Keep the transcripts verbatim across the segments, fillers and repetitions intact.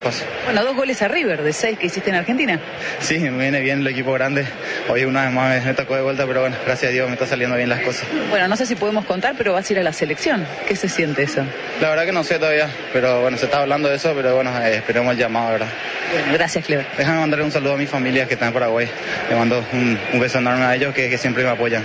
Bueno, dos goles a River de seis que hiciste en Argentina. Sí, me viene bien el equipo grande. Hoy una vez más me tocó de vuelta, pero bueno, gracias a Dios me está saliendo bien las cosas. Bueno, no sé si podemos contar, pero vas a ir a la selección. ¿Qué se siente eso? La verdad que no sé todavía, pero bueno, se está hablando de eso, pero bueno, eh, esperemos el llamado, ¿verdad? Bueno, gracias, Cleber. Déjame mandarle un saludo a mi familia que está en Paraguay. Le mando un, un beso enorme a ellos que, que siempre me apoyan.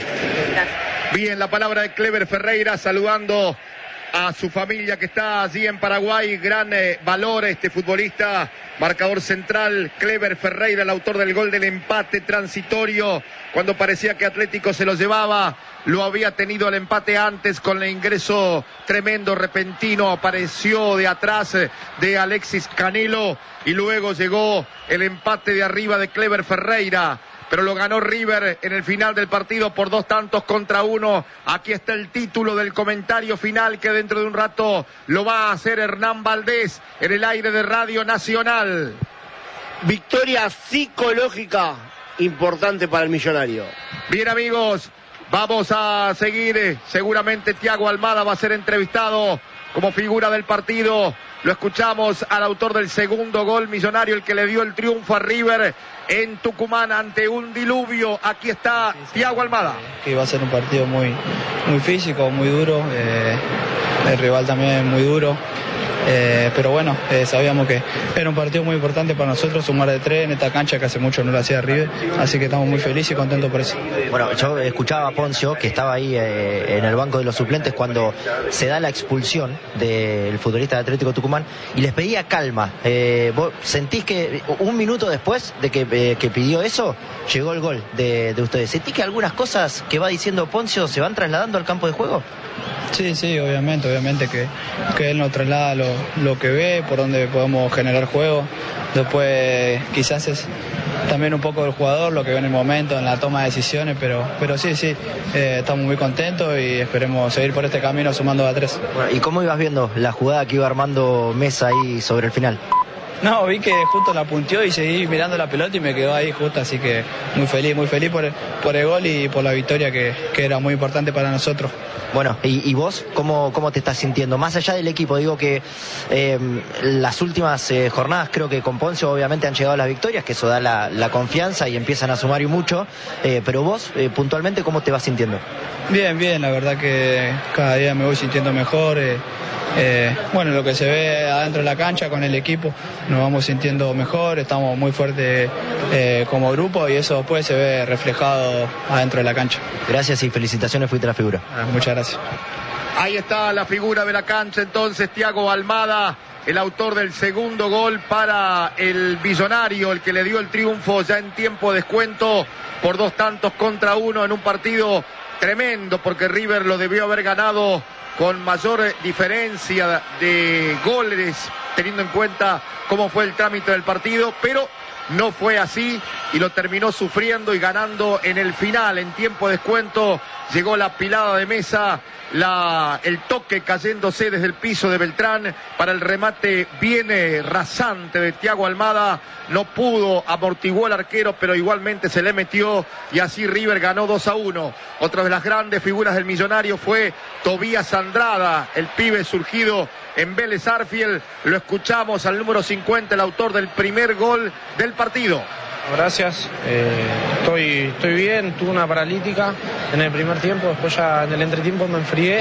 Bien, la palabra de Cleber Ferreira saludando a su familia que está allí en Paraguay. Gran eh, valor este futbolista, marcador central, Cleber Ferreira, el autor del gol del empate transitorio, cuando parecía que Atlético se lo llevaba. Lo había tenido el empate antes con el ingreso tremendo, repentino, apareció de atrás de Alexis Canelo y luego llegó el empate de arriba de Cleber Ferreira. Pero lo ganó River en el final del partido por dos tantos contra uno. Aquí está el título del comentario final que dentro de un rato lo va a hacer Hernán Valdés en el aire de Radio Nacional. Victoria psicológica importante para el Millonario. Bien, amigos, vamos a seguir. Seguramente Thiago Almada va a ser entrevistado como figura del partido. Lo escuchamos al autor del segundo gol millonario, el que le dio el triunfo a River en Tucumán ante un diluvio. Aquí está Thiago Almada. Que iba a ser un partido muy, muy físico, muy duro. Eh, el rival también muy duro. Eh, pero bueno, eh, sabíamos que era un partido muy importante para nosotros, sumar de tres en esta cancha que hace mucho no lo hacía River, así que estamos muy felices y contentos por eso. Bueno, yo escuchaba a Poncio, que estaba ahí eh, en el banco de los suplentes cuando se da la expulsión del futbolista de Atlético Tucumán, y les pedía calma. Eh, ¿Vos sentís que un minuto después de que, eh, que pidió eso, llegó el gol de, de ustedes? ¿Sentís que algunas cosas que va diciendo Poncio se van trasladando al campo de juego? Sí, sí, obviamente, obviamente que, que él nos traslada lo, lo que ve, por donde podemos generar juego. Después quizás es también un poco del jugador, lo que ve en el momento, en la toma de decisiones, pero, pero sí, sí, eh, estamos muy contentos y esperemos seguir por este camino sumando a tres. Bueno, ¿y cómo ibas viendo la jugada que iba armando Mesa ahí sobre el final? No, vi que justo la punteó y seguí mirando la pelota y me quedó ahí justo, así que muy feliz, muy feliz por el, por el gol y por la victoria que, que era muy importante para nosotros. Bueno, ¿y, y vos cómo, cómo te estás sintiendo? Más allá del equipo, digo que eh, las últimas eh, jornadas creo que con Poncio obviamente han llegado las victorias, que eso da la, la confianza y empiezan a sumar y mucho, eh, pero vos eh, puntualmente, ¿cómo te vas sintiendo? Bien, bien, la verdad que cada día me voy sintiendo mejor. Eh, eh, bueno, lo que se ve adentro de la cancha con el equipo, nos vamos sintiendo mejor, estamos muy fuertes eh, como grupo y eso después se ve reflejado adentro de la cancha. Gracias y felicitaciones, fuiste la figura. Ah, muchas gracias. Ahí está la figura de la cancha entonces, Thiago Almada, el autor del segundo gol para el Millonario, el que le dio el triunfo ya en tiempo de descuento por dos tantos contra uno en un partido tremendo, porque River lo debió haber ganado con mayor diferencia de goles, teniendo en cuenta cómo fue el trámite del partido, pero no fue así y lo terminó sufriendo y ganando en el final, en tiempo de descuento. Llegó la pilada de Mesa, la, el toque cayéndose desde el piso de Beltrán para el remate bien eh, rasante de Thiago Almada. No pudo, amortiguó el arquero, pero igualmente se le metió y así River ganó dos a uno. Otra de las grandes figuras del Millonario fue Tobías Andrada, el pibe surgido en Vélez Arfiel. Lo escuchamos al número cincuenta, el autor del primer gol del partido. Gracias, eh, estoy, estoy bien, tuve una paralítica en el primer tiempo, después ya en el entretiempo me enfrié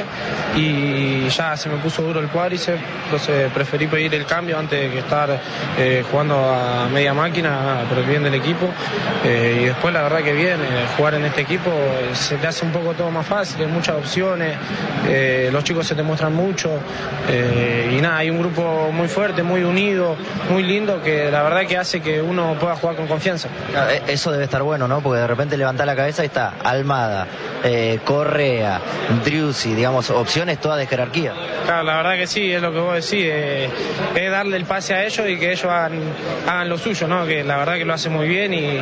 y ya se me puso duro el cuádriceps, entonces preferí pedir el cambio antes que estar eh, jugando a media máquina por el bien del equipo, eh, y después la verdad que bien, eh, jugar en este equipo eh, se te hace un poco todo más fácil, hay muchas opciones, eh, los chicos se te muestran mucho, eh, y nada, hay un grupo muy fuerte, muy unido, muy lindo, que la verdad que hace que uno pueda jugar con confianza. Eso debe estar bueno, ¿no? Porque de repente levantás la cabeza y está Almada, eh, Correa, Driussi, digamos, opciones todas de jerarquía. Claro, la verdad que sí, es lo que vos decís, eh, es darle el pase a ellos y que ellos hagan, hagan lo suyo, ¿no? Que la verdad que lo hacen muy bien y,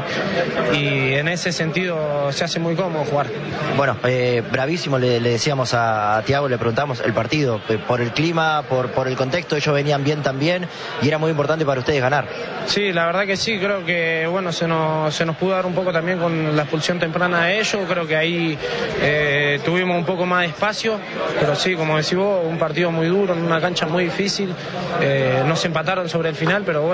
y en ese sentido se hace muy cómodo jugar. Bueno, eh, bravísimo, le, le decíamos a, a Thiago, le preguntamos el partido, eh, por el clima, por, por el contexto, ellos venían bien también y era muy importante para ustedes ganar. Sí, la verdad que sí, creo que bueno se nos, se nos pudo dar un poco también con la expulsión temprana de ellos, creo que ahí eh, tuvimos un poco más de espacio, pero sí, como decís vos, un partido muy duro, en una cancha muy difícil, eh, nos empataron sobre el final, pero bueno.